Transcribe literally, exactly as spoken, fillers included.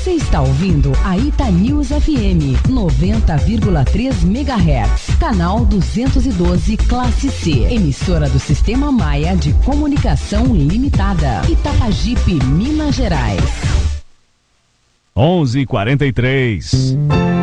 Você está ouvindo a Itanews F M noventa vírgula três megahertz, canal duzentos e doze, classe C, emissora do Sistema Maia de Comunicação Limitada, Itapajipe, Minas Gerais. onze e quarenta e três.